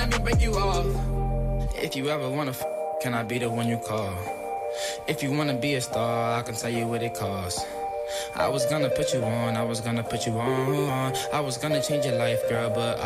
let me break you off. If you ever wanna can I be the one you call? If you wanna be a star, I can tell you what it costs. I was gonna put you on, I was gonna put you on. I was gonna change your life, girl, but